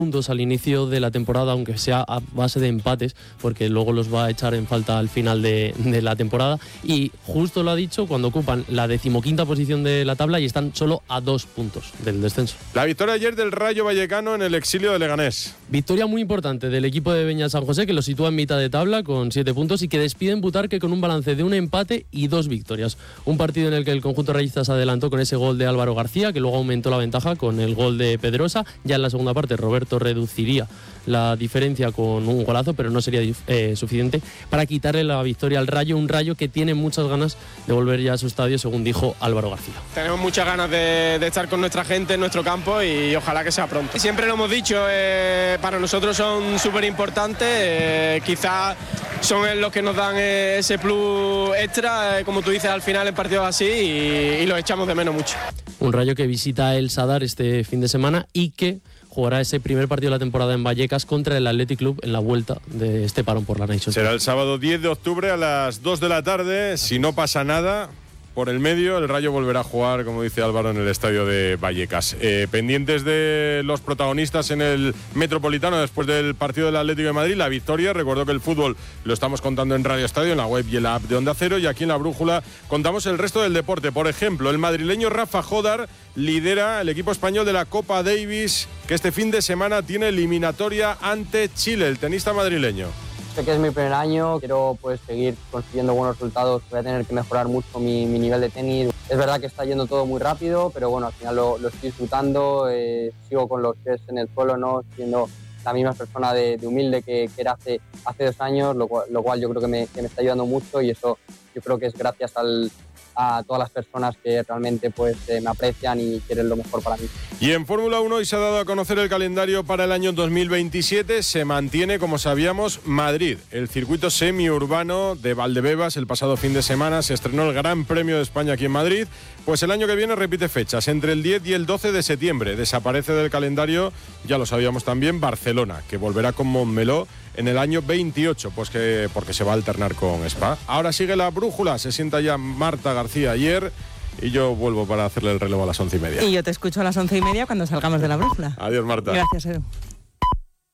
puntos al inicio de la temporada, aunque sea a base de empates, porque luego los va a echar en falta al final de la temporada. Y justo lo ha dicho cuando ocupan la 15ª posición de la tabla y están solo a 2 puntos del descenso. La victoria ayer del Rayo Vallecano en el exilio de Leganés. Victoria muy importante del equipo de Beñat San José, que lo sitúa en mitad de tabla con 7 puntos y que despide en Butarque con un balance de un empate y 2 victorias. Un partido en el que el conjunto rayista se adelantó con ese gol de Álvaro García, que luego aumentó la ventaja con el gol de Pedrosa. Ya en la segunda parte Roberto reduciría la diferencia con un golazo, pero no sería suficiente para quitarle la victoria al Rayo, un Rayo que tiene muchas ganas de volver ya a su estadio, según dijo Álvaro García. Tenemos muchas ganas de estar con nuestra gente en nuestro campo y ojalá que sea pronto. Siempre lo hemos dicho, para nosotros son súper importantes, quizás son los que nos dan ese plus extra, como tú dices, al final en partidos así y los echamos de menos mucho. Un Rayo que visita el Sadar este fin de semana y que jugará ese primer partido de la temporada en Vallecas contra el Athletic Club en la vuelta de este parón por la Nations. Será el sábado 10 de octubre a las 2 de la tarde. Si no pasa nada por el medio, el Rayo volverá a jugar, como dice Álvaro, en el estadio de Vallecas. Pendientes de los protagonistas en el Metropolitano después del partido del Atlético de Madrid, la victoria. Recuerdo que el fútbol lo estamos contando en Radio Estadio, en la web y en la app de Onda Cero, y aquí en La Brújula contamos el resto del deporte. Por ejemplo, el madrileño Rafa Jodar lidera el equipo español de la Copa Davis, que este fin de semana tiene eliminatoria ante Chile, el tenista madrileño. Sé que es mi primer año, quiero seguir consiguiendo buenos resultados, voy a tener que mejorar mucho mi nivel de tenis. Es verdad que está yendo todo muy rápido, pero bueno, al final lo estoy disfrutando, sigo con los pies en el suelo, ¿no? Siendo la misma persona de humilde que era hace 2 años, lo cual yo creo que me está ayudando mucho, y eso yo creo que es gracias a todas las personas que realmente me aprecian y quieren lo mejor para mí. Y en Fórmula 1 hoy se ha dado a conocer el calendario para el año 2027. Se mantiene, como sabíamos, Madrid, el circuito semiurbano de Valdebebas. El pasado fin de semana se estrenó el Gran Premio de España aquí en Madrid. Pues el año que viene repite fechas, entre el 10 y el 12 de septiembre. Desaparece del calendario, ya lo sabíamos también, Barcelona, que volverá con Montmeló en el año 28, porque se va a alternar con Spa. Ahora sigue La Brújula, se sienta ya Marta García ayer y yo vuelvo para hacerle el relevo a las 11:30. Y yo te escucho a las 11:30 cuando salgamos de La Brújula. Adiós, Marta. Gracias, Edu.